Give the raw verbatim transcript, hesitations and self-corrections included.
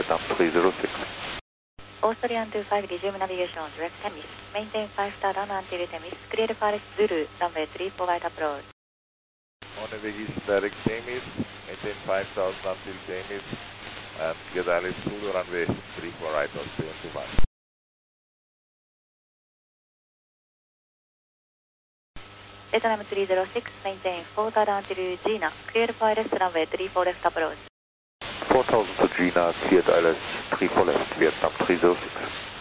Vietnam three zero six. Australian two five, resume navigation, direct Temis. Maintain five star run until Temis. Clear Paris Zulu, runway three four right approach. On navigation, direct Temis. Maintain five thousand until Temis. And get Alice Zulu, runway three four right or seven two five. Vietnam three zero six, maintain four thousand until Gina. Clear Paris, runway three four left approach. four thousand to Gina, cleared I L S three four left, Vietnam three zero six.